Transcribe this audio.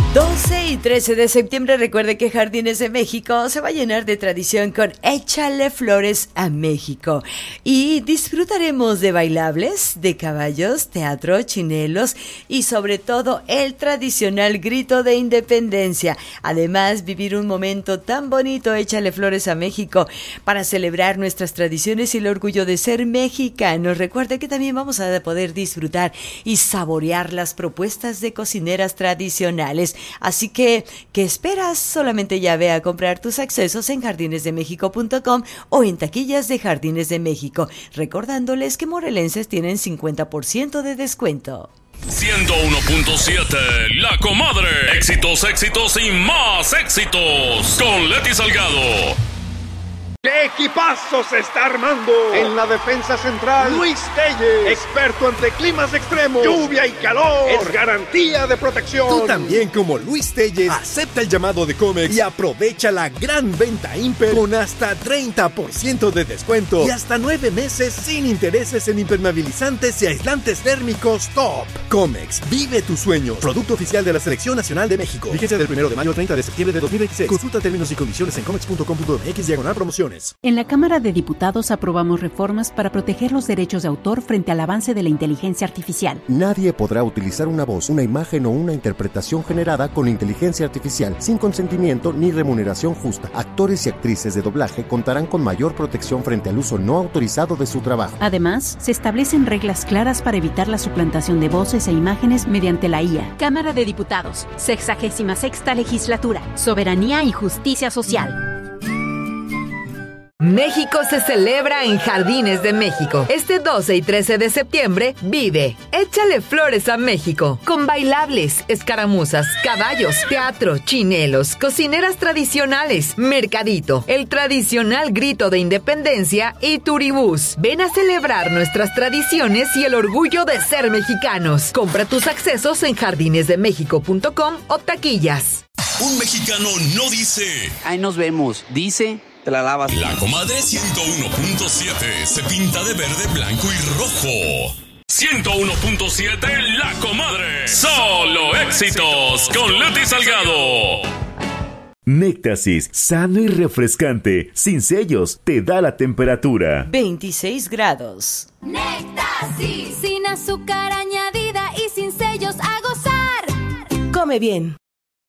12 y 13 de septiembre, recuerde que Jardines de México se va a llenar de tradición con Échale Flores a México. Y disfrutaremos de bailables, de caballos, teatro, chinelos y sobre todo el tradicional grito de independencia. Además, vivir un momento tan bonito, Échale Flores a México, para celebrar nuestras tradiciones y el orgullo de ser mexicanos. Recuerde que también vamos a poder disfrutar y saborear las propuestas de cocineras tradicionales. Así que, ¿qué esperas? Solamente ya ve a comprar tus accesos en jardinesdemexico.com o en taquillas de Jardines de México, recordándoles que morelenses tienen 50% de descuento. 101.7 La Comadre. Éxitos, éxitos y más éxitos con Leti Salgado. ¡Qué equipazo se está armando! En la defensa central, Luis Telles, experto ante climas extremos, lluvia y calor, es garantía de protección. Tú también, como Luis Telles, acepta el llamado de Comex y aprovecha la gran venta Imper con hasta 30% de descuento y hasta 9 meses sin intereses en impermeabilizantes y aislantes térmicos top. Comex, vive tus sueños. Producto oficial de la Selección Nacional de México. Vigencia del 1 de mayo al 30 de septiembre de 2026. Consulta términos y condiciones en comex.com.mx/promociones. En la Cámara de Diputados aprobamos reformas para proteger los derechos de autor frente al avance de la inteligencia artificial. Nadie podrá utilizar una voz, una imagen o una interpretación generada con inteligencia artificial sin consentimiento ni remuneración justa. Actores y actrices de doblaje contarán con mayor protección frente al uso no autorizado de su trabajo. Además, se establecen reglas claras para evitar la suplantación de voces e imágenes mediante la IA. Cámara de Diputados, 66ª Legislatura, Soberanía y Justicia Social. México se celebra en Jardines de México. Este 12 y 13 de septiembre, vive Échale Flores a México, con bailables, escaramuzas, caballos, teatro, chinelos, cocineras tradicionales, mercadito, el tradicional grito de independencia y turibús. Ven a celebrar nuestras tradiciones y el orgullo de ser mexicanos. Compra tus accesos en jardinesdemexico.com o taquillas. Un mexicano no dice ahí nos vemos, dice te la lavas. La Comadre 101.7 se pinta de verde, blanco y rojo. 101.7 La Comadre. Solo éxitos con Leti Salgado. Néctasis, sano y refrescante, sin sellos, te da la temperatura. 26 grados. Néctasis, sin azúcar añadida y sin sellos, a gozar. Come bien.